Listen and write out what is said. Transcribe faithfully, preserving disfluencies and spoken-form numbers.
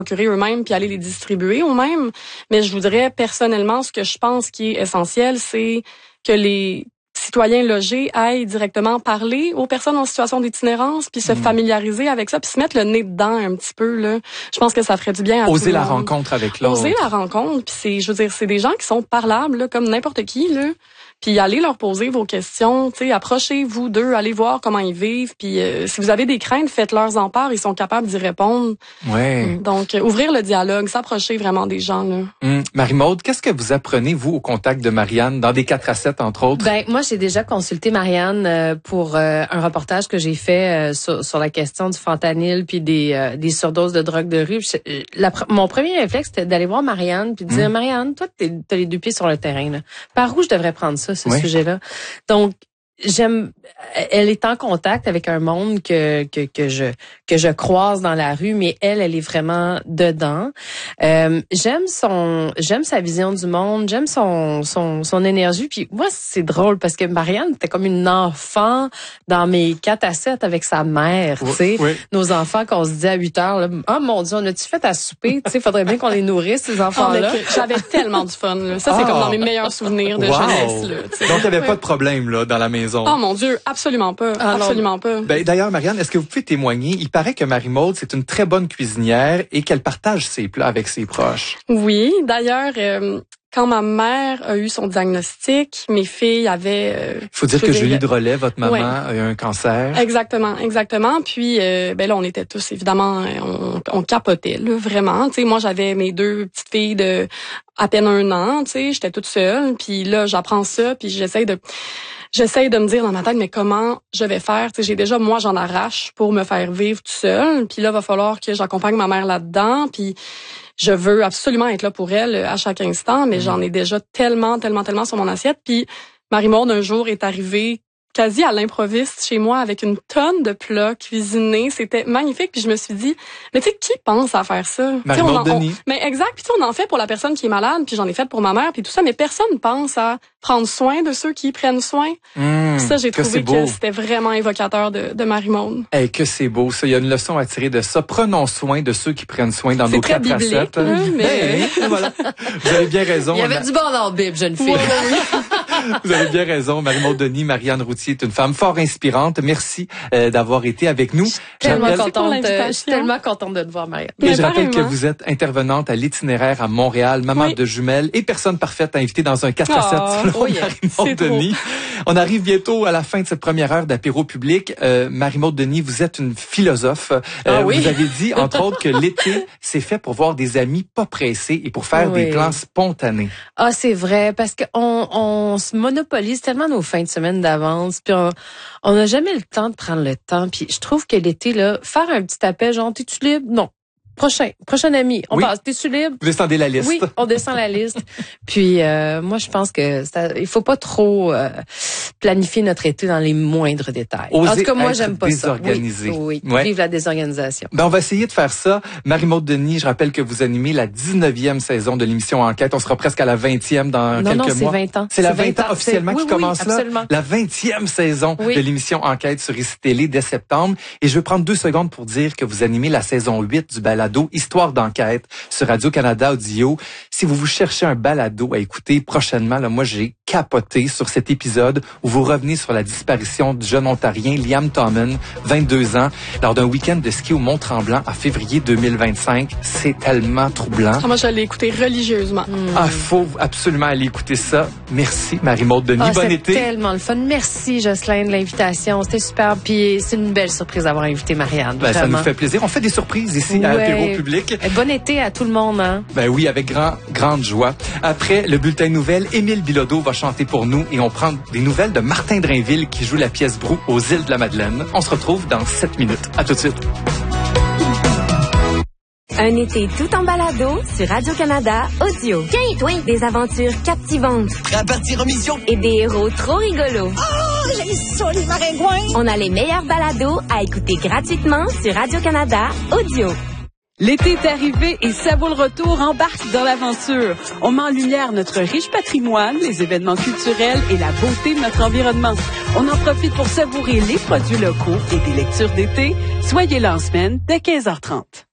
procurer eux-mêmes puis aller les distribuer eux-mêmes. Mais je voudrais personnellement, ce que je pense qui est essentiel, c'est que les citoyens logés aillent directement parler aux personnes en situation d'itinérance puis se mmh. familiariser avec ça puis se mettre le nez dedans un petit peu là. Je pense que ça ferait du bien à Oser tout le la monde. rencontre avec l'autre. Oser la rencontre puis c'est, je veux dire, c'est des gens qui sont parlables là, comme n'importe qui là. Puis allez leur poser vos questions, tu sais, approchez-vous d'eux, allez voir comment ils vivent, puis euh, si vous avez des craintes, faites-leur en part, ils sont capables d'y répondre. Ouais. Donc euh, ouvrir le dialogue, s'approcher vraiment des gens là. Hum. Marie-Maude, qu'est-ce que vous apprenez vous au contact de Marianne dans des quatre à sept entre autres? Ben moi j'ai déjà consulté Marianne euh, pour euh, un reportage que j'ai fait euh, sur, sur la question du fentanyl puis des euh, des surdoses de drogue de rue. Je, la, mon premier réflexe c'était d'aller voir Marianne puis de dire hum. Marianne, toi t'es, t'as les deux pieds sur le terrain là. Par où je devrais prendre ça? ce oui. sujet-là. Donc, j'aime, elle est en contact avec un monde que que que je que je croise dans la rue, mais elle, elle est vraiment dedans. Euh, j'aime son, j'aime sa vision du monde, j'aime son son son énergie. Puis moi, c'est drôle parce que Marianne était comme une enfant dans mes quatre à sept avec sa mère. Tu sais, oui. Nos enfants qu'on se dit à huit heures, là, oh mon Dieu, on a-tu fait à souper? Tu sais, faudrait bien qu'on les nourrisse ces enfants-là. Oh, j'avais tellement du fun. Là. Ça, c'est oh. comme dans mes meilleurs souvenirs de wow. jeunesse. Là, t'sais. Donc, il n'y avait ouais. pas de problème là dans la maison. Oh mon Dieu, absolument pas, ah, absolument pas. Ben, d'ailleurs, Marianne, est-ce que vous pouvez témoigner? Il paraît que Marie-Maude, c'est une très bonne cuisinière et qu'elle partage ses plats avec ses proches. Oui, d'ailleurs, euh, quand ma mère a eu son diagnostic, mes filles avaient... Il euh, faut dire que Julie Drolet, votre maman, ouais. a eu un cancer. Exactement, exactement. Puis, euh, ben là, on était tous, évidemment, on, on capotait, là, vraiment. Tu sais, moi, j'avais mes deux petites filles de à peine un an, tu sais, j'étais toute seule. Puis là, j'apprends ça, puis j'essaye de... J'essaye de me dire dans ma tête, mais comment je vais faire? Tu sais, j'ai déjà, moi, j'en arrache pour me faire vivre tout seul. Puis là, il va falloir que j'accompagne ma mère là-dedans. Puis je veux absolument être là pour elle à chaque instant, mais mmh. j'en ai déjà tellement, tellement, tellement sur mon assiette. Puis Marie-Maude, un jour, est arrivée quasi à l'improviste chez moi avec une tonne de plats cuisinés. C'était magnifique. Puis je me suis dit, mais tu sais, qui pense à faire ça? Marie-Maude Denis. Mais exact. Puis tu sais, on en fait pour la personne qui est malade. Puis j'en ai fait pour ma mère. Puis tout ça. Mais personne pense à prendre soin de ceux qui prennent soin. Mmh, ça, j'ai que trouvé que c'était vraiment évocateur de, de Marie-Maude. Eh, hey, que c'est beau, ça. Il y a une leçon à tirer de ça. Prenons soin de ceux qui prennent soin dans c'est nos quatre à sept. Hein, mais... hey, voilà. Vous avez bien raison. Il y avait a... du bon dans la Bible, jeune fille. Ouais, Vous avez bien raison. Marie-Maude Denis, Marianne Routhier est une femme fort inspirante. Merci euh, d'avoir été avec nous. Je suis tellement contente, je suis tellement contente de te voir, Marianne. Et je rappelle que vous êtes intervenante à l'Itinéraire à Montréal, maman oui. de jumelles et personne parfaite à inviter dans un quatre à sept oh, selon oh yeah. Marie-Maude Denis. On arrive bientôt à la fin de cette première heure d'apéro public. Euh, Marie-Maude Denis, vous êtes une philosophe. Euh, ah, oui? Vous avez dit, entre autres, que l'été, c'est fait pour voir des amis pas pressés et pour faire oui. des plans spontanés. Ah, c'est vrai, parce qu'on on se monopolise tellement nos fins de semaine d'avance, puis on on n'a jamais le temps de prendre le temps. Puis je trouve que l'été, là, faire un petit appel, genre, t'es-tu libre? Non. Prochain, prochain ami. On oui. passe. T'es-tu libre? Vous descendez la liste. Oui, on descend la liste. Puis euh, moi, je pense que ça, il faut pas trop euh, planifier notre été dans les moindres détails. Oser en tout cas, moi, j'aime pas désorganisé. ça. Oui, oui. Ouais. Vive la désorganisation. Ben, on va essayer de faire ça. Marie-Maude Denis, je rappelle que vous animez la dix-neuvième saison de l'émission Enquête. On sera presque à la vingtième dans non, quelques non, mois. c'est vingt ans. C'est la vingt ans officiellement oui, qui commence oui, là. Absolument. La vingtième saison oui. de l'émission Enquête sur Ici Télé dès septembre. Et je vais prendre deux secondes pour dire que vous animez la saison huit du balado Histoire d'enquête sur Radio-Canada Audio. Si vous vous cherchez un balado à écouter prochainement, là, moi, j'ai capoté sur cet épisode où vous revenez sur la disparition du jeune Ontarien Liam Tommen, vingt-deux ans, lors d'un week-end de ski au Mont-Tremblant en février deux mille vingt-cinq. C'est tellement troublant. Ah, moi, je l'ai écouté religieusement. Mm. Ah, faut absolument aller écouter ça. Merci, Marie-Maude Denis. Ah, bon c'est été. C'était tellement le fun. Merci, Jocelyne, de l'invitation. C'était super. Puis c'est une belle surprise d'avoir invité Marianne. Ben, ça nous fait plaisir. On fait des surprises ici ouais. à l'apéro public. Et bon été à tout le monde. Hein? Ben oui, avec grand, grande joie. Après le bulletin de nouvelles, Émile Bilodeau va chanter pour nous et on prend des nouvelles de Martin Drainville qui joue la pièce Brou aux îles de la Madeleine. On se retrouve dans sept minutes. À tout de suite. Un été tout en balado sur Radio-Canada Audio. Tiens, toi! Des aventures captivantes. À partir en mission. Et des héros trop rigolos. Oh, j'aime ça, les maringouins! On a les meilleurs balados à écouter gratuitement sur Radio-Canada Audio. L'été est arrivé et ça vaut le retour. Embarque dans l'aventure. On met en lumière notre riche patrimoine, les événements culturels et la beauté de notre environnement. On en profite pour savourer les produits locaux et des lectures d'été. Soyez là en semaine dès quinze heures trente.